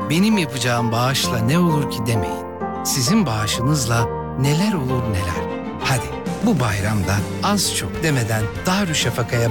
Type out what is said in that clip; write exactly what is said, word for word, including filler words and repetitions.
benim yapacağım bağışla ne olur ki demeyin. Sizin bağışınızla neler olur neler. Hadi bu bayramda az çok demeden Darüşşafaka'ya